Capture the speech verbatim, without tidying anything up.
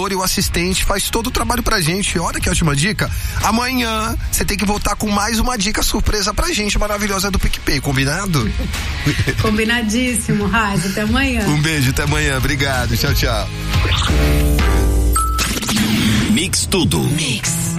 e o assistente faz todo o trabalho pra gente. Olha que ótima dica. Amanhã você tem que voltar com mais uma dica surpresa pra gente maravilhosa do PicPay, combinado? Combinadíssimo, Raiz. Até amanhã. Um beijo, até amanhã. Obrigado. Tchau, tchau. Mix Tudo. Mix.